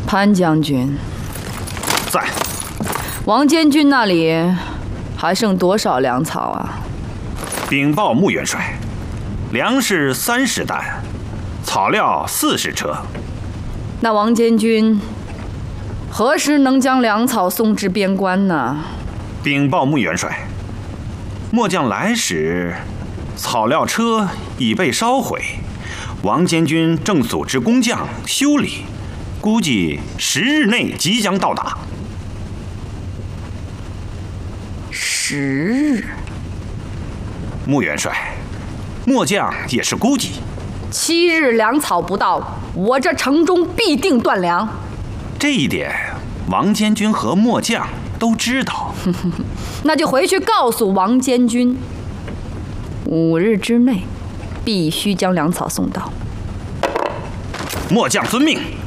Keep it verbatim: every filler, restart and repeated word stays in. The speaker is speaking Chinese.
潘将军， 在。 王监军那里还剩多少粮草啊？ 禀报穆元帅，粮食三十担，草料四十车。 那王监军何时能将粮草送至边关呢？ 禀报穆元帅，末将来时，草料车已被烧毁，王监军正组织工匠修理，估计十日内即将到达。 十日？ 穆元帅，末将也是估计。 七日粮草不到，我这城中必定断粮。 这一点，王监军和末将都知道。 那就回去告诉王监军，五日之内必须将粮草送到。 末将遵命。